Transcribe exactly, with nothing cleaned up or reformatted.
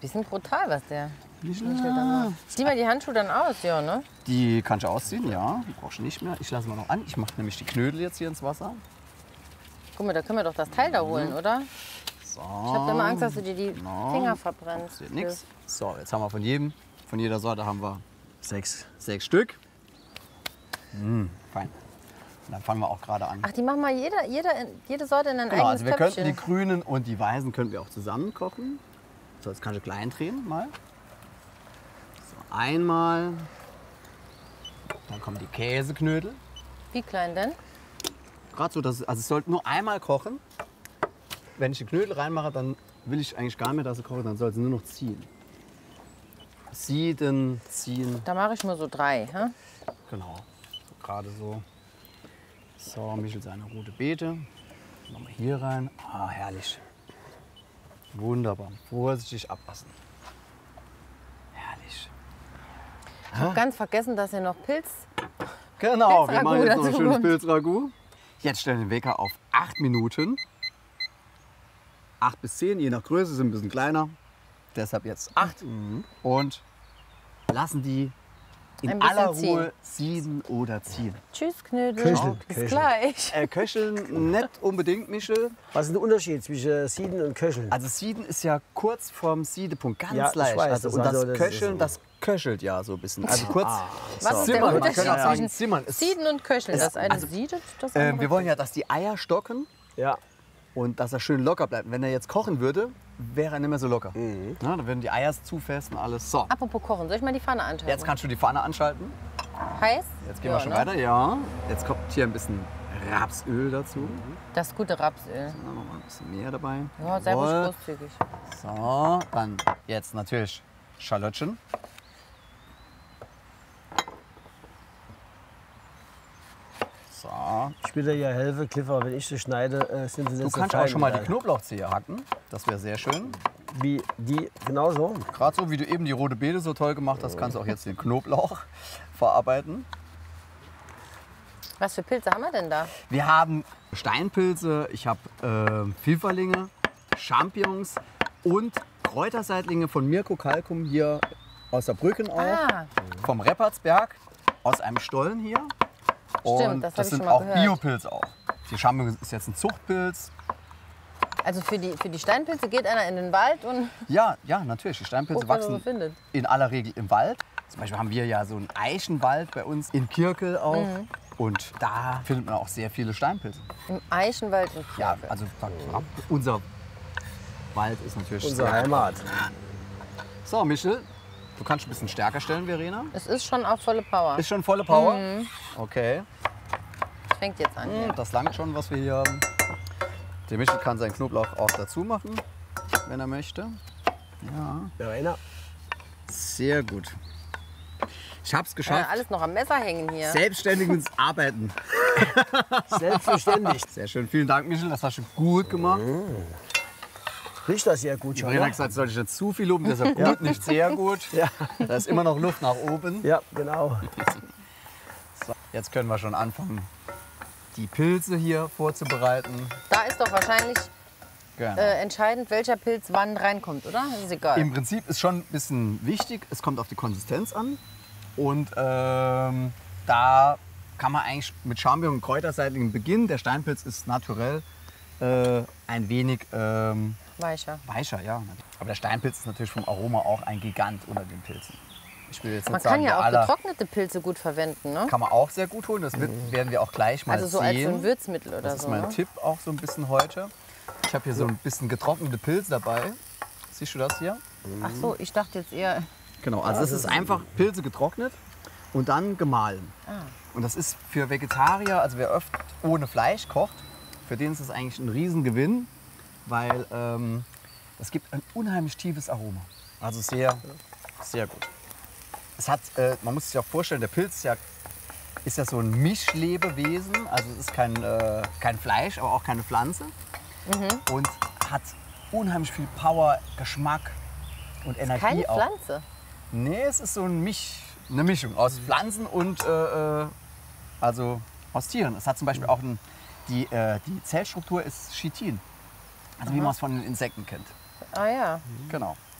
bisschen brutal, was der Michel. Michel da macht. Zieh mal die Handschuhe dann aus, ja, ne? Die kannst du ausziehen, ja. Die brauchst du nicht mehr. Ich lasse mal noch an. Ich mache nämlich die Knödel jetzt hier ins Wasser. Guck mal, da können wir doch das Teil da holen, oder? So. Ich habe immer Angst, dass du dir die Genau. Finger verbrennst. Passiert nichts. So, jetzt haben wir von jedem, von jeder Sorte haben wir sechs, sechs Stück. Mm, fein. Und dann fangen wir auch gerade an. Ach, die machen mal jeder, jeder, jede Sorte in ein Genau, eigenes also wir Töpfchen. könnten die grünen und die weißen könnten wir auch zusammen kochen. So, jetzt kannst du klein drehen mal. So, einmal. Dann kommen die Käseknödel. Wie klein denn? Gerade so, dass es, also es sollte nur einmal kochen. Wenn ich die Knödel reinmache, dann will ich eigentlich gar nicht, dass sie kochen, dann soll sie nur noch ziehen. Sieden, ziehen, Da mache ich nur so drei. Hä? genau. So, gerade so. So, Michel seine rote Beete. Machen wir hier rein. Ah, herrlich. Wunderbar. Vorsichtig abpassen. Herrlich. Ich habe ganz vergessen, dass ihr noch Pilz... Genau, wir Pilzragout machen jetzt noch ein dazu schönes kommt. Pilzragout. Jetzt stellen wir den Wecker auf acht Minuten. acht bis zehn, je nach Größe, sind ein bisschen kleiner. Deshalb jetzt acht. Und lassen die in Ein bisschen aller ziehen. Ruhe sieden oder ziehen. Tschüss, Knödel. Köcheln, Bis köcheln. gleich. Äh, köcheln nicht unbedingt, Michel. Was ist der Unterschied zwischen Sieden und Köcheln? Also Sieden ist ja kurz vorm Siedepunkt, ganz Ja, ich leicht. weiß, also, das und das, also, das Köcheln, ist- das köchelt ja so ein bisschen. Also kurz. Was ist der Zimmern, man Unterschied kann auch sagen, zwischen Zimmern ist- Sieden und Köcheln? Das eine also, siedet, das Äh, andere wir wollen ja, dass die Eier stocken Ja. und dass er schön locker bleibt. Wenn er jetzt kochen würde, wäre er nicht mehr so locker. Mhm. Ja, dann würden die Eier zu fest und alles. So, Apropos Kochen, soll ich mal die Pfanne anschalten? jetzt kannst du die Pfanne anschalten. Heiß? Jetzt gehen Ja, wir schon ne? weiter. Ja, jetzt kommt hier ein bisschen Rapsöl dazu. Das gute Rapsöl. Ja, noch mal ein bisschen mehr dabei. Ja, sehr gut Jawohl. großzügig. So, dann jetzt natürlich Schalottchen. So. Ich will dir ja helfen, Clifford, wenn ich sie schneide, äh, sind sie nicht Du so kannst fein auch schon mal wie die Knoblauchzehe hacken. Das wäre sehr schön. Wie die, genauso. Gerade so wie du eben die rote Beete so toll gemacht hast, kannst du auch jetzt den Knoblauch verarbeiten. Was für Pilze haben wir denn da? Wir haben Steinpilze, ich habe äh, Pfifferlinge, Champignons und Kräuterseitlinge von Mirko Kalkum hier aus Saarbrücken auch. Ah, Vom Reppertsberg, aus einem Stollen hier. Stimmt, Und das hab das ich sind schon mal auch gehört. Biopilze auch. Die Champignons ist jetzt ein Zuchtpilz. also für die, für die Steinpilze geht einer in den Wald und Ja, ja, natürlich. Die Steinpilze guckt, was er so wachsen findet. in aller Regel im Wald. Zum Beispiel haben wir ja so einen Eichenwald bei uns in Kirkel auch. Mhm. Und da findet man auch sehr viele Steinpilze. Im Eichenwald in Ja, Kirke. also unser Wald ist natürlich Unsere sehr- Heimat. So, Michel, du kannst ein bisschen stärker stellen, Verena. Es ist schon auf volle Power. Ist schon volle Power? Mhm. Okay. Es fängt jetzt an. Hm, Hier. Das langt schon, was wir hier haben. Der Michel kann seinen Knoblauch auch dazu machen, wenn er möchte. Ja, Verena, sehr gut. Ich habe es Ja, geschafft. alles noch am Messer hängen hier. Selbstständiges Arbeiten. selbstverständlich. Sehr schön. Vielen Dank, Michel. Das hast du gut gemacht. Riecht das sehr gut Die schon, Verena hat ja? gesagt, sollte ich nicht zu viel loben. Deshalb gut, nicht sehr gut. Ja. Da ist immer noch Luft nach oben. Ja, genau. So, jetzt können wir schon anfangen, die Pilze hier vorzubereiten. Da ist doch wahrscheinlich Genau. äh, entscheidend, welcher Pilz wann reinkommt, oder? Das ist egal. Im Prinzip ist schon ein bisschen wichtig, es kommt auf die Konsistenz an. Und ähm, da kann man eigentlich mit Champignon und Kräuterseitlingen beginnen. Der Steinpilz ist naturell äh, ein wenig ähm, Weicher. weicher, ja. Aber der Steinpilz ist natürlich vom Aroma auch ein Gigant unter den Pilzen. Ich will jetzt nicht Man sagen, kann ja der auch aller- getrocknete Pilze gut verwenden, ne? kann man auch sehr gut holen. Das wird, werden wir auch gleich mal Also so als sehen. so ein Würzmittel oder Das ist so. mein Ne? Tipp auch so ein bisschen heute. Ich habe hier so ein bisschen getrocknete Pilze dabei. Siehst du das hier? Ach so, ich dachte jetzt eher. Genau, also es ist einfach Pilze getrocknet und dann gemahlen. Ah. Und das ist für Vegetarier, also wer oft ohne Fleisch kocht, für den ist das eigentlich ein Riesengewinn, weil ähm, das gibt ein unheimlich tiefes Aroma. Also sehr, sehr gut. Es hat, äh, man muss sich auch vorstellen, der Pilz ist ja, ist ja so ein Mischlebewesen, also es ist kein, äh, kein Fleisch, aber auch keine Pflanze. Und hat unheimlich viel Power, Geschmack und Energie Keine auch. Pflanze. Nee, es ist so ein Misch, eine Mischung aus Pflanzen und äh, äh, also aus Tieren. Es hat zum Beispiel auch ein, die, äh, die Zellstruktur ist Chitin, also wie man es von den Insekten kennt. Ah ja. Genau.